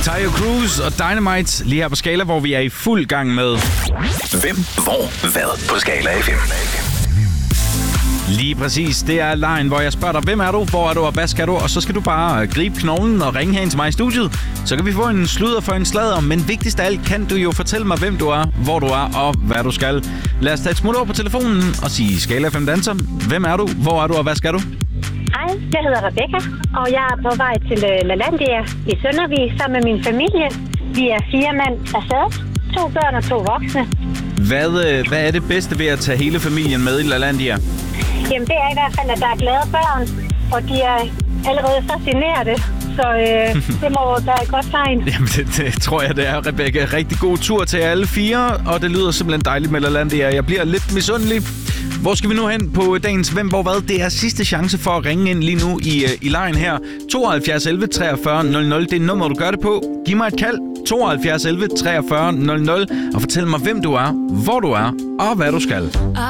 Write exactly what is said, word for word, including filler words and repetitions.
Taio Cruz og Dynamite lige her på Skala, hvor vi er i fuld gang med Hvem, hvor, hvad på Skala F M. Lige præcis. Det er lejen, hvor jeg spørger dig, hvem er du, hvor er du og hvad skal du? Og så skal du bare gribe knoglen og ringe hen til mig i studiet. Så kan vi få en sludder for en sladder. Men vigtigst af alt kan du jo fortælle mig, hvem du er, hvor du er og hvad du skal. Lad os tage et smut over på telefonen og sige Skala F M Danser. Hvem er du, hvor er du og hvad skal du? Hej, jeg hedder Rebecca, og jeg er på vej til LaLandia i Søndervig sammen med min familie. Vi er fire mand afsted, to børn og to voksne. Hvad, hvad er det bedste ved at tage hele familien med i LaLandia? Jamen, det er i hvert fald, at der er glade børn, og de er allerede fascinerede. Så øh, det må være et godt tegn. Jamen, det, det tror jeg, det er, Rebecca. Rigtig god tur til alle fire, og det lyder simpelthen dejligt med LaLandia. Jeg bliver lidt misundelig. Hvor skal vi nu hen på dagens Hvem, hvor, hvad? Det er sidste chance for at ringe ind lige nu i, i lejen her. tooghalvfjerds elleve treogfyrre nul nul, det er nummer, du gør det på. Giv mig et kald. tooghalvfjerds elleve treogfyrre nul nul og fortæl mig, hvem du er, hvor du er og hvad du skal.